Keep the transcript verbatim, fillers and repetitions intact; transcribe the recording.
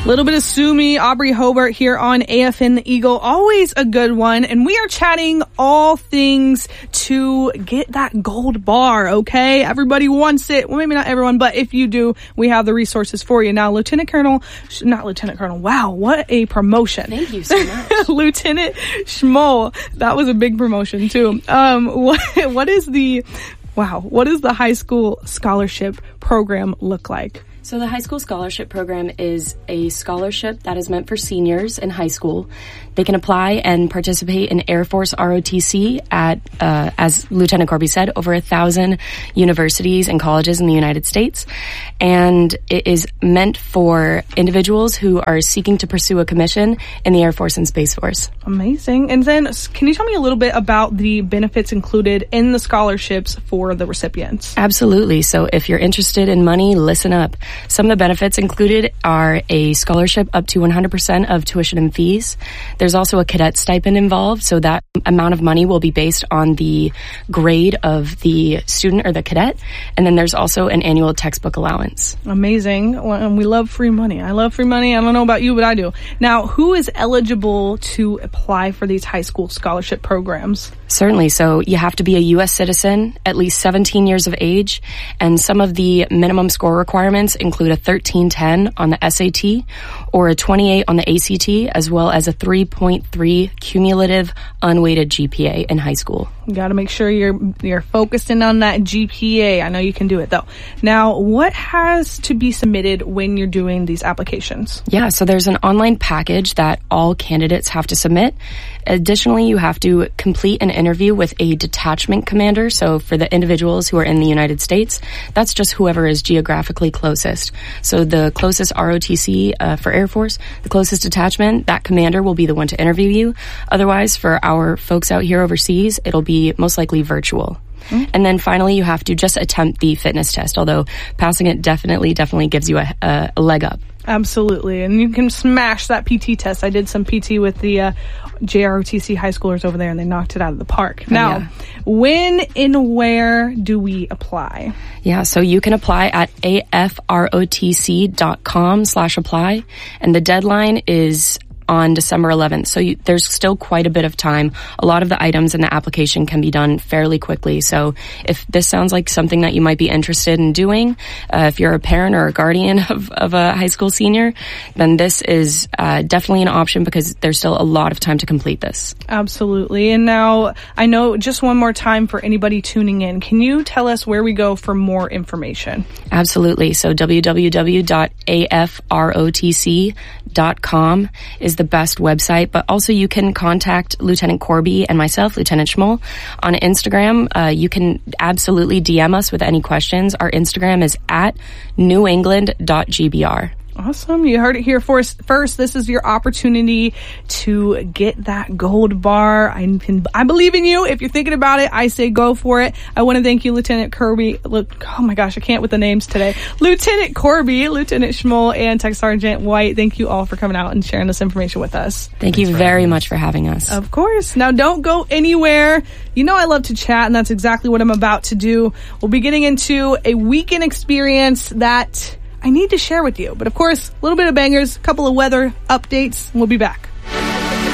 A little bit of Sue Me, Aubrey Hobart here on A F N The Eagle. Always a good one. And we are chatting all things to get that gold bar, okay? Everybody wants it. Well, maybe not everyone, but if you do, we have the resources for you. Now, Lieutenant Colonel, not Lieutenant Colonel, wow, what a promotion. Thank you so much. Lieutenant Schmoll, that was a big promotion too. Um, what, what is the, wow, what does the high school scholarship program look like? So the High School Scholarship Program is a scholarship that is meant for seniors in high school. They can apply and participate in Air Force R O T C at, uh, as Lieutenant Corby said, over a thousand universities and colleges in the United States. And it is meant for individuals who are seeking to pursue a commission in the Air Force and Space Force. Amazing. And then can you tell me a little bit about the benefits included in the scholarships for the recipients? Absolutely. So if you're interested in money, listen up. Some of the benefits included are a scholarship up to one hundred percent of tuition and fees. There's also a cadet stipend involved, so that amount of money will be based on the grade of the student or the cadet. And then there's also an annual textbook allowance. Amazing. Well, and we love free money. I love free money. I don't know about you, but I do. Now, who is eligible to apply for these high school scholarship programs? Certainly. So you have to be a U S citizen, at least seventeen years of age, and some of the minimum score requirements include a thirteen ten on the S A T or a twenty-eight on the A C T, as well as a three point three cumulative unweighted G P A in high school. You got to make sure you're you're focusing on that G P A. I know you can do it though. Now, what has to be submitted when you're doing these applications? Yeah, so there's an online package that all candidates have to submit. Additionally, you have to complete an interview with a detachment commander. So for the individuals who are in the United States, that's just whoever is geographically closest. So the closest R O T C uh, for Air Force, the closest detachment, that commander will be the one to interview you. Otherwise, for our folks out here overseas, it'll be most likely virtual. Mm-hmm. And then finally, you have to just attempt the fitness test, although passing it definitely, definitely gives you a, a, a leg up. Absolutely. And you can smash that P T test. I did some P T with the uh, J R O T C high schoolers over there, and they knocked it out of the park. Now, oh, yeah. When and where do we apply? Yeah, so you can apply at afrotc dot com slash apply, and the deadline is on December eleventh. So you, there's still quite a bit of time. A lot of the items in the application can be done fairly quickly. So if this sounds like something that you might be interested in doing, uh, if you're a parent or a guardian of, of a high school senior, then this is uh, definitely an option because there's still a lot of time to complete this. Absolutely. And now I know just one more time for anybody tuning in, can you tell us where we go for more information? Absolutely. So w w w dot a f r o t c dot com is the best website, but also you can contact Lieutenant Corby and myself, Lieutenant Schmoll, on Instagram. Uh, you can absolutely D M us with any questions. Our Instagram is at new england dot g b r. Awesome. You heard it here first. First, this is your opportunity to get that gold bar. I can, I believe in you. If you're thinking about it, I say go for it. I want to thank you, Lieutenant Corby. Oh my gosh, I can't with the names today. Lieutenant Corby, Lieutenant Schmoll, and Tech Sergeant White. Thank you all for coming out and sharing this information with us. Thank you very much for having us. Of course. Now don't go anywhere. You know I love to chat, and that's exactly what I'm about to do. We'll be getting into a weekend experience that I need to share with you. But of course, a little bit of bangers, a couple of weather updates, and we'll be back.